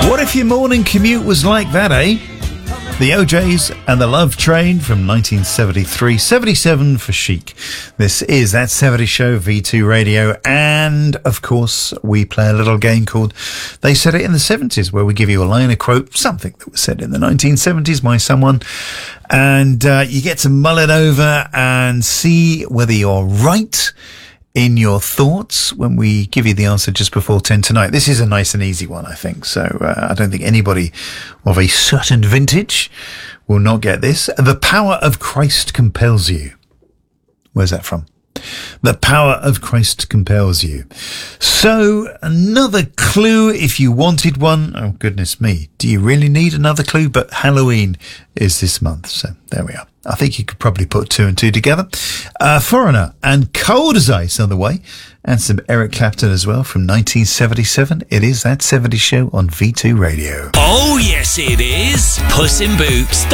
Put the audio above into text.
What if your morning commute was like that, eh? The OJs and the Love Train from 1973. 77 for Chic. This is That 70 Show, V2 Radio. And, of course, we play a little game called They Said It in the 70s, where we give you a line, a quote, something that was said in the 1970s by someone. And you get to mull it over and see whether you're right in your thoughts when we give you the answer just before 10 tonight. This is a nice and easy one, I think. So I don't think anybody of a certain vintage will not get this. The power of Christ compels you. Where's that from? The power of Christ compels you. So another clue if you wanted one. Oh, goodness me. Do you really need another clue? But Halloween is this month. So there we are. I think you could probably put two and two together. Foreigner and Cold as Ice on the way. And some Eric Clapton as well from 1977. It is That 70 Show on V2 Radio. Oh, yes, it is. Puss in Boots, the